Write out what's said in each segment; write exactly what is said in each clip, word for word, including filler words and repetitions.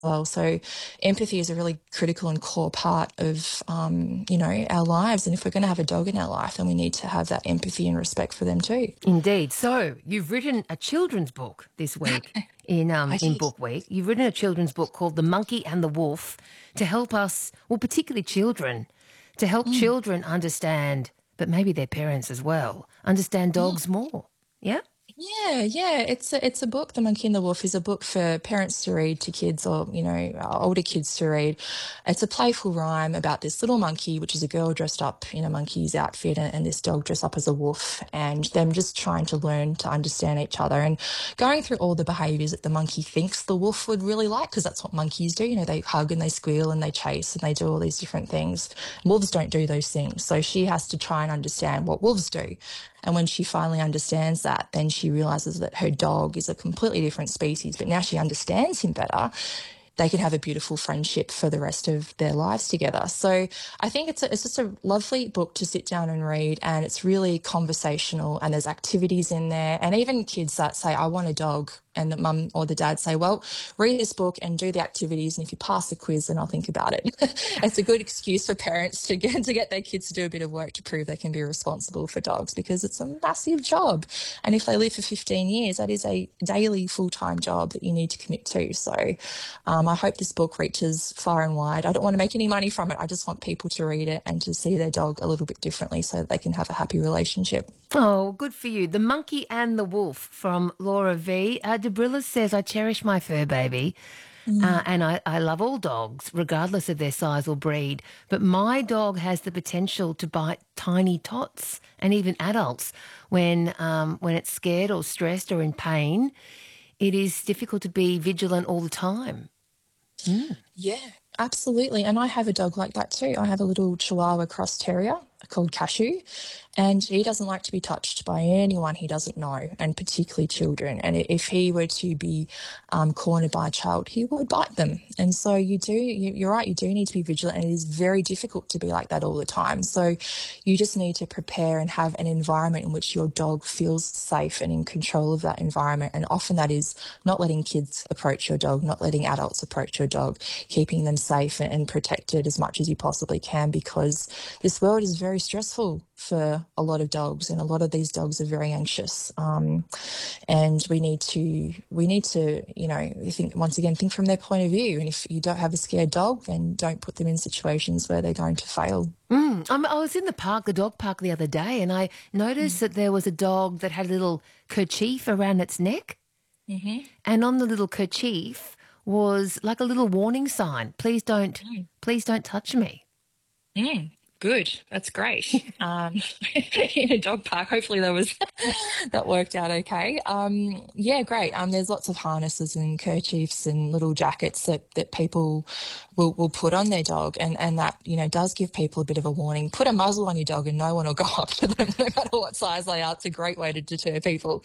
well. So empathy is a really critical and core part of, um, you know, our lives. And if we're going to have a dog in our life, then we need to have that empathy and respect for them too. Indeed. So you've written a children's book this week in um I in did. Book Week. You've written a children's book called The Monkey and the Wolf to help us, well, particularly children, to help Mm, children understand, but maybe their parents as well, understand mm. dogs more. Yeah? Yeah, yeah. It's a it's a book. The Monkey and the Wolf is a book for parents to read to kids, or you know, uh, older kids to read. It's a playful rhyme about this little monkey, which is a girl dressed up in a monkey's outfit, and, and this dog dressed up as a wolf, and them just trying to learn to understand each other and going through all the behaviours that the monkey thinks the wolf would really like, because that's what monkeys do. You know, they hug and they squeal and they chase and they do all these different things. Wolves don't do those things, so she has to try and understand what wolves do. And when she finally understands that, then she realizes that her dog is a completely different species, but now she understands him better. They can have a beautiful friendship for the rest of their lives together. So I think it's a, it's just a lovely book to sit down and read, and it's really conversational, and there's activities in there, and even kids that say, I want a dog, and the mum or the dad say, well, read this book and do the activities, and if you pass the quiz, then I'll think about it. It's a good excuse for parents to get to get their kids to do a bit of work to prove they can be responsible for dogs, because it's a massive job. And if they live for fifteen years, that is a daily full-time job that you need to commit to. So um, I hope this book reaches far and wide. I don't want to make any money from it. I just want people to read it and to see their dog a little bit differently so that they can have a happy relationship. Oh, good for you. The Monkey and the Wolf from Laura V. Uh, Debrilla says, I cherish my fur baby. Uh, Mm. and I, I love all dogs, regardless of their size or breed. But my dog has the potential to bite tiny tots and even adults when um, when it's scared or stressed or in pain. It is difficult to be vigilant all the time. Mm. Yeah, absolutely. And I have a dog like that too. I have a little Chihuahua cross terrier called Cashew, and he doesn't like to be touched by anyone he doesn't know, and particularly children. And if he were to be um, cornered by a child, he would bite them. And so you do, you, you're right, you do need to be vigilant, and it is very difficult to be like that all the time. So you just need to prepare and have an environment in which your dog feels safe and in control of that environment. And often that is not letting kids approach your dog, not letting adults approach your dog, keeping them safe and, and protected as much as you possibly can, because this world is very stressful for a lot of dogs, and a lot of these dogs are very anxious. Um, and we need to, we need to, you know, think once again, think from their point of view. And if you don't have a scared dog, then don't put them in situations where they're going to fail. Mm. Um, I was in the park, the dog park, the other day, and I noticed that there was a dog that had a little kerchief around its neck. Mm-hmm. And on the little kerchief was like a little warning sign. Please don't, please don't touch me. Mm, good. That's great. Um, in a dog park, hopefully that was that worked out okay. Um, yeah, great. Um, there's lots of harnesses and kerchiefs and little jackets that that people will, will put on their dog, and and that you know does give people a bit of a warning. Put a muzzle on your dog, and no one will go up to them, no matter what size they are. It's a great way to deter people.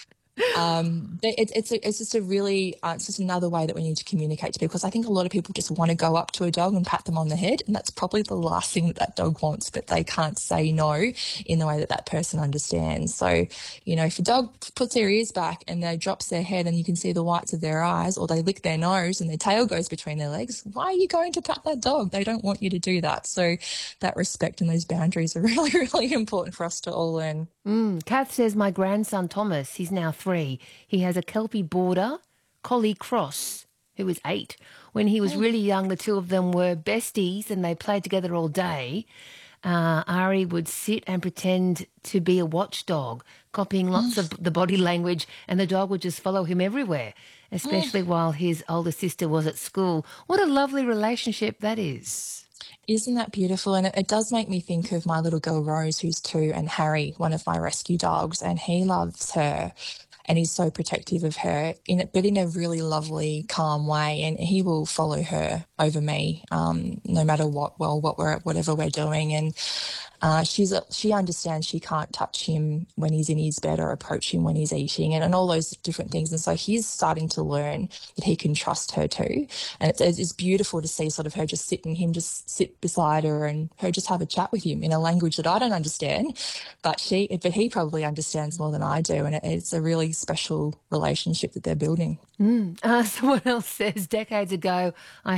Um, but it's it's a, it's just a really uh, it's just another way that we need to communicate to people, because I think a lot of people just want to go up to a dog and pat them on the head, and that's probably the last thing that that dog wants, but they can't say no in the way that that person understands. So, you know, if a dog puts their ears back and they drops their head and you can see the whites of their eyes, or they lick their nose and their tail goes between their legs, why are you going to pat that dog? They don't want you to do that. So that respect and those boundaries are really, really important for us to all learn. Mm. Kath says, my grandson Thomas, he's now three. He has a Kelpie border collie cross who was eight. When he was really young, the two of them were besties and they played together all day. Uh, Ari would sit and pretend to be a watchdog, copying lots of the body language, and the dog would just follow him everywhere, especially while his older sister was at school. What a lovely relationship that is. Isn't that beautiful? And it, it does make me think of my little girl Rose, who's two, and Harry, one of my rescue dogs, and he loves her and he's so protective of her, in it, but in a really lovely, calm way. And he will follow her over me, um, no matter what, well, what we're, whatever we're doing. And Uh, she's a, she understands she can't touch him when he's in his bed or approach him when he's eating, and, and all those different things. And so he's starting to learn that he can trust her too. And it's, it's beautiful to see sort of her just sit and him just sit beside her and her just have a chat with him in a language that I don't understand, but she, but he probably understands more than I do. And it, it's a really special relationship that they're building. Mm. Uh, someone else says, decades ago, I